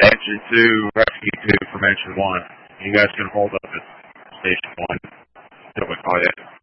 Engine 2, Rescue 2 from Engine 1. You guys can hold up at Station 1 until we call you.